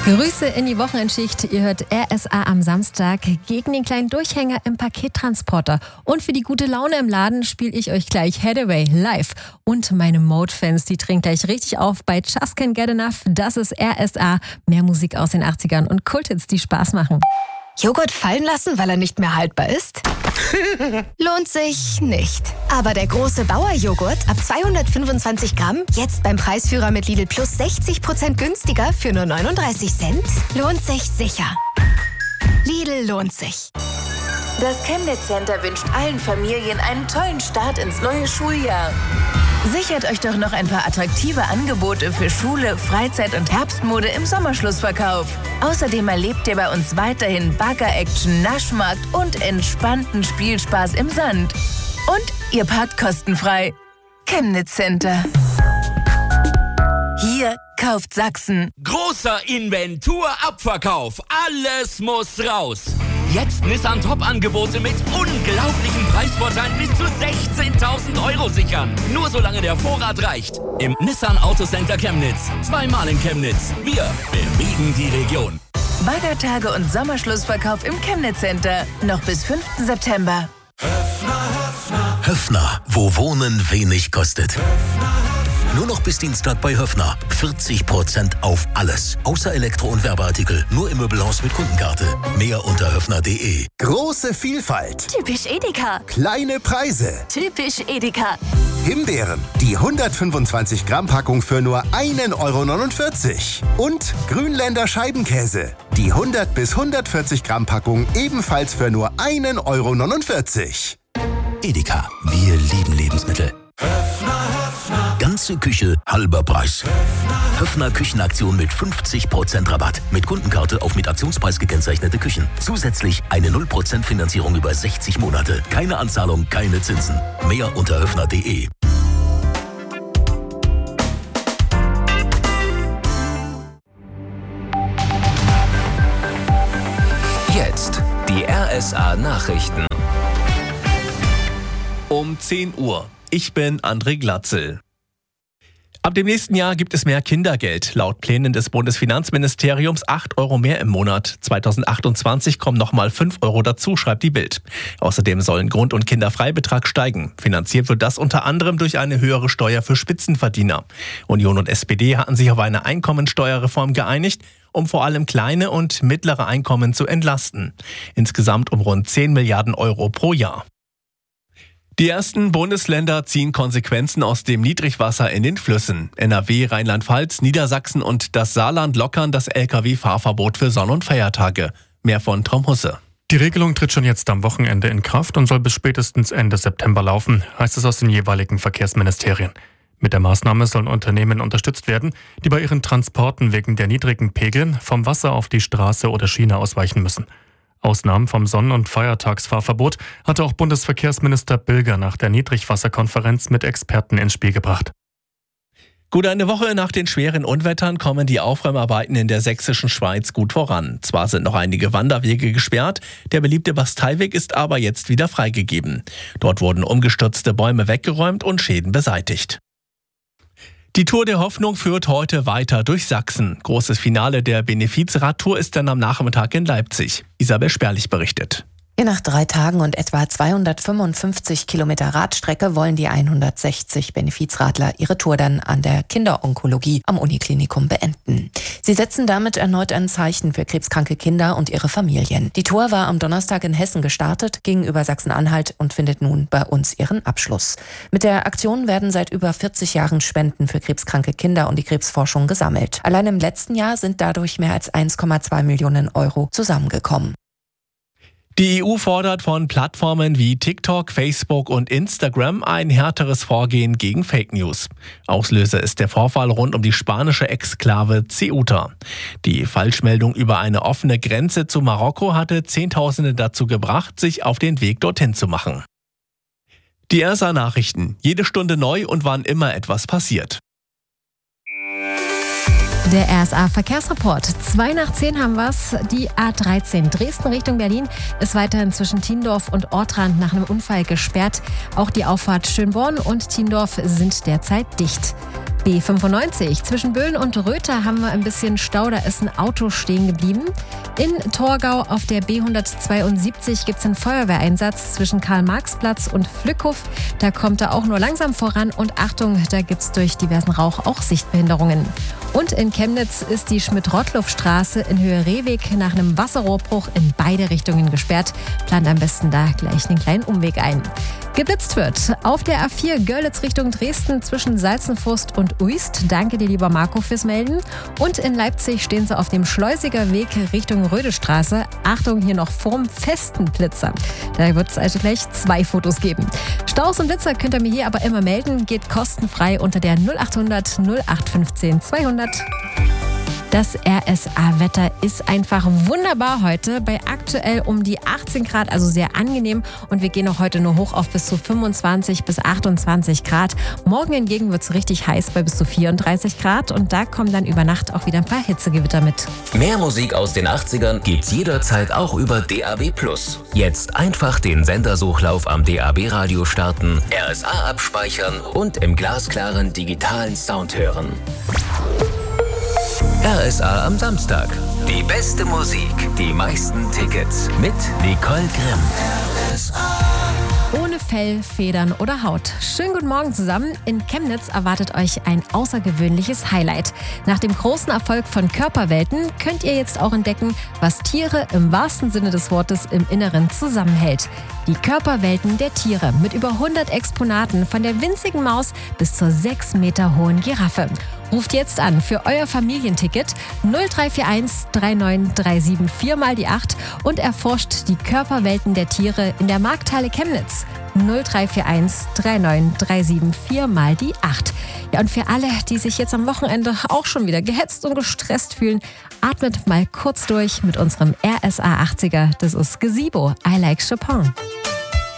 Grüße in die Wochenendschicht. Ihr hört RSA am Samstag gegen den kleinen Durchhänger im Pakettransporter. Und für die gute Laune im Laden spiele ich euch gleich Hathaway live. Und meine Mode-Fans, die drehen gleich richtig auf bei Just Can't Get Enough. Das ist RSA. Mehr Musik aus den 80ern und Kulthits, die Spaß machen. Joghurt fallen lassen, weil er nicht mehr haltbar ist? Lohnt sich nicht. Aber der große Bauer-Joghurt ab 225 Gramm, jetzt beim Preisführer mit Lidl Plus 60% günstiger für nur 39 Cent, lohnt sich sicher. Lidl lohnt sich. Das Chemnitz Center wünscht allen Familien einen tollen Start ins neue Schuljahr. Sichert euch doch noch ein paar attraktive Angebote für Schule, Freizeit und Herbstmode im Sommerschlussverkauf. Außerdem erlebt ihr bei uns weiterhin Bagger-Action, Naschmarkt und entspannten Spielspaß im Sand. Und ihr parkt kostenfrei. Chemnitz Center. Hier kauft Sachsen. Großer Inventur-Abverkauf. Alles muss raus. Jetzt Nissan Top-Angebote mit unglaublichen Preisvorteilen bis zu 16.000 € sichern. Nur solange der Vorrat reicht. Im Nissan Autocenter Chemnitz. Zweimal in Chemnitz. Wir bewegen die Region. Baggertage und Sommerschlussverkauf im Chemnitz Center. Noch bis 5. September. Höffner, wo Wohnen wenig kostet. Nur noch bis Dienstag bei Höffner. 40% auf alles. Außer Elektro- und Werbeartikel. Nur im Möbelhaus mit Kundenkarte. Mehr unter höffner.de. Große Vielfalt. Typisch Edeka. Kleine Preise. Typisch Edeka. Himbeeren. Die 125 Gramm Packung für nur 1,49 €. Und Grünländer Scheibenkäse. Die 100 bis 140 Gramm Packung ebenfalls für nur 1,49 €. Edeka. Wir lieben Lebensmittel. Ganze Küche, halber Preis. Höffner Küchenaktion mit 50% Rabatt. Mit Kundenkarte auf mit Aktionspreis gekennzeichnete Küchen. Zusätzlich eine 0% Finanzierung über 60 Monate. Keine Anzahlung, keine Zinsen. Mehr unter höffner.de. Jetzt die RSA Nachrichten. Um 10 Uhr. Ich bin André Glatzel. Ab dem nächsten Jahr gibt es mehr Kindergeld. Laut Plänen des Bundesfinanzministeriums 8 € mehr im Monat. 2028 kommen nochmal 5 € dazu, schreibt die Bild. Außerdem sollen Grund- und Kinderfreibetrag steigen. Finanziert wird das unter anderem durch eine höhere Steuer für Spitzenverdiener. Union und SPD hatten sich auf eine Einkommensteuerreform geeinigt, um vor allem kleine und mittlere Einkommen zu entlasten. Insgesamt um rund 10 Milliarden € pro Jahr. Die ersten Bundesländer ziehen Konsequenzen aus dem Niedrigwasser in den Flüssen. NRW, Rheinland-Pfalz, Niedersachsen und das Saarland lockern das Lkw-Fahrverbot für Sonn- und Feiertage. Mehr von Tom Husse. Die Regelung tritt schon jetzt am Wochenende in Kraft und soll bis spätestens Ende September laufen, heißt es aus den jeweiligen Verkehrsministerien. Mit der Maßnahme sollen Unternehmen unterstützt werden, die bei ihren Transporten wegen der niedrigen Pegel vom Wasser auf die Straße oder Schiene ausweichen müssen. Ausnahmen vom Sonn- und Feiertagsfahrverbot hatte auch Bundesverkehrsminister Bilger nach der Niedrigwasserkonferenz mit Experten ins Spiel gebracht. Gut eine Woche nach den schweren Unwettern kommen die Aufräumarbeiten in der sächsischen Schweiz gut voran. Zwar sind noch einige Wanderwege gesperrt, der beliebte Basteiweg ist aber jetzt wieder freigegeben. Dort wurden umgestürzte Bäume weggeräumt und Schäden beseitigt. Die Tour der Hoffnung führt heute weiter durch Sachsen. Großes Finale der Benefizradtour ist dann am Nachmittag in Leipzig. Isabel Sperlich berichtet. Nach 3 Tagen und etwa 255 Kilometer Radstrecke wollen die 160 Benefizradler ihre Tour dann an der Kinderonkologie am Uniklinikum beenden. Sie setzen damit erneut ein Zeichen für krebskranke Kinder und ihre Familien. Die Tour war am Donnerstag in Hessen gestartet, ging über Sachsen-Anhalt und findet nun bei uns ihren Abschluss. Mit der Aktion werden seit über 40 Jahren Spenden für krebskranke Kinder und die Krebsforschung gesammelt. Allein im letzten Jahr sind dadurch mehr als 1,2 Millionen € zusammengekommen. Die EU fordert von Plattformen wie TikTok, Facebook und Instagram ein härteres Vorgehen gegen Fake News. Auslöser ist der Vorfall rund um die spanische Exklave Ceuta. Die Falschmeldung über eine offene Grenze zu Marokko hatte Zehntausende dazu gebracht, sich auf den Weg dorthin zu machen. Die RSA-Nachrichten. Jede Stunde neu und wann immer etwas passiert. Der RSA-Verkehrsreport. 2 nach 10 haben wir's. Die A13 Dresden Richtung Berlin ist weiterhin zwischen Tiendorf und Ortrand nach einem Unfall gesperrt. Auch die Auffahrt Schönborn und Tiendorf sind derzeit dicht. B95. Zwischen Böhlen und Röther haben wir ein bisschen Stau, da ist ein Auto stehen geblieben. In Torgau auf der B172 gibt es einen Feuerwehreinsatz zwischen Karl-Marx-Platz und Flückhof. Da kommt er auch nur langsam voran und Achtung, da gibt es durch diversen Rauch auch Sichtbehinderungen. Und in Chemnitz ist die Schmidt-Rottluff-Straße in Höhe Rehweg nach einem Wasserrohrbruch in beide Richtungen gesperrt. Plant am besten da gleich einen kleinen Umweg ein. Geblitzt wird auf der A4 Görlitz Richtung Dresden zwischen Salzenfurst und Uist. Danke dir, lieber Marco, fürs Melden. Und in Leipzig stehen sie auf dem Schleusiger Weg Richtung Rödestraße. Achtung, hier noch vorm festen Blitzer. Da wird es also gleich 2 Fotos geben. Staus und Blitzer könnt ihr mir hier aber immer melden. Geht kostenfrei unter der 0800 0815 200. Das RSA-Wetter ist einfach wunderbar heute bei aktuell um die 18 Grad, also sehr angenehm. Und wir gehen auch heute nur hoch auf bis zu 25 bis 28 Grad. Morgen hingegen wird es richtig heiß bei bis zu 34 Grad. Und da kommen dann über Nacht auch wieder ein paar Hitzegewitter mit. Mehr Musik aus den 80ern gibt's jederzeit auch über DAB+. Jetzt einfach den Sendersuchlauf am DAB-Radio starten, RSA abspeichern und im glasklaren digitalen Sound hören. RSA am Samstag. Die beste Musik, die meisten Tickets mit Nicole Grimm. RSA. Ohne Fell, Federn oder Haut. Schönen guten Morgen zusammen. In Chemnitz erwartet euch ein außergewöhnliches Highlight. Nach dem großen Erfolg von Körperwelten könnt ihr jetzt auch entdecken, was Tiere im wahrsten Sinne des Wortes im Inneren zusammenhält. Die Körperwelten der Tiere mit über 100 Exponaten von der winzigen Maus bis zur 6 Meter hohen Giraffe. Ruft jetzt an für euer Familienticket 0341 3937 4 mal die 8 und erforscht die Körperwelten der Tiere in der Markthalle Chemnitz. 0341 3937 4 mal die 8. Ja, und für alle, die sich jetzt am Wochenende auch schon wieder gehetzt und gestresst fühlen, atmet mal kurz durch mit unserem RSA 80er. Das ist Gazebo, I Like Chopin.